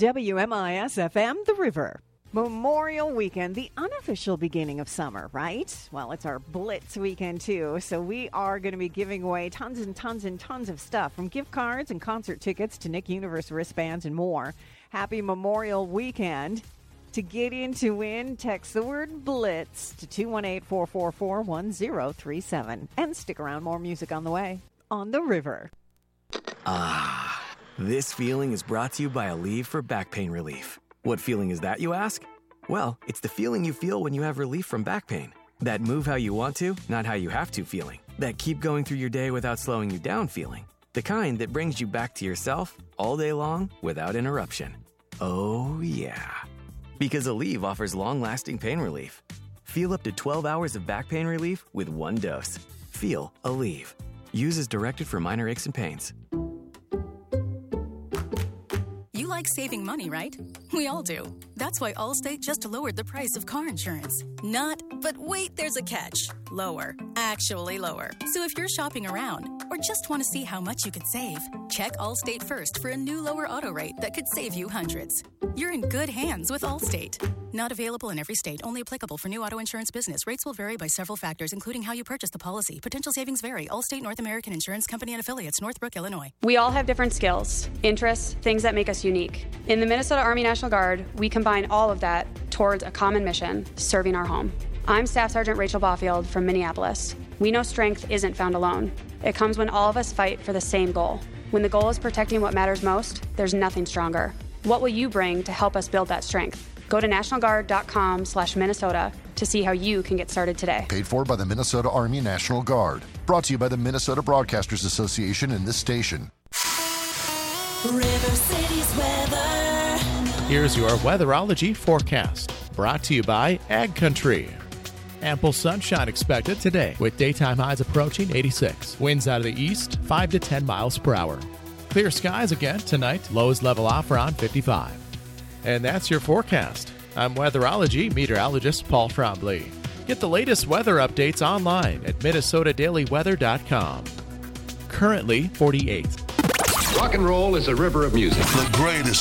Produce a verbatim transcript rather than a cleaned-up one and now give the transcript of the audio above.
W M I S F M, The River. Memorial Weekend, the unofficial beginning of summer, right? Well, it's our Blitz weekend, too. So we are going to be giving away tons and tons and tons of stuff, from gift cards and concert tickets to Nick Universe wristbands and more. Happy Memorial Weekend. To get in to win, text the word BLITZ to two one eight, four four four, one zero three seven. And stick around, more music on the way on The River. Ah, this feeling is brought to you by Aleve for back pain relief. What feeling is that, you ask? Well, it's the feeling you feel when you have relief from back pain. That move how you want to, not how you have to feeling. That keep going through your day without slowing you down feeling. The kind that brings you back to yourself all day long without interruption. Oh, yeah. Because Aleve offers long-lasting pain relief. Feel up to twelve hours of back pain relief with one dose. Feel Aleve. Use as directed for minor aches and pains. You like saving money, right? We all do. That's why Allstate just lowered the price of car insurance. Not, but wait, there's a catch. Lower. Actually lower. So if you're shopping around or just want to see how much you could save, check Allstate first for a new lower auto rate that could save you hundreds. You're in good hands with Allstate. Not available in every state. Only applicable for new auto insurance business. Rates will vary by several factors, including how you purchase the policy. Potential savings vary. Allstate North American Insurance Company and affiliates, Northbrook, Illinois. We all have different skills, interests, things that make us unique. In the Minnesota Army National Guard, we combine all of that towards a common mission, serving our home. I'm Staff Sergeant Rachel Baufield from Minneapolis. We know strength isn't found alone. It comes when all of us fight for the same goal. When the goal is protecting what matters most, there's nothing stronger. What will you bring to help us build that strength? Go to nationalguard.com slash Minnesota to see how you can get started today. Paid for by the Minnesota Army National Guard. Brought to you by the Minnesota Broadcasters Association and this station. River City's weather. Here's your weatherology forecast. Brought to you by Ag Country. Ample sunshine expected today with daytime highs approaching eighty-six. Winds out of the east, five to ten miles per hour. Clear skies again tonight. Lows level off around fifty-five. And that's your forecast. I'm weatherology meteorologist Paul Trombley. Get the latest weather updates online at minnesota daily weather dot com. Currently forty-eight. Rock and roll is a river of music. The greatest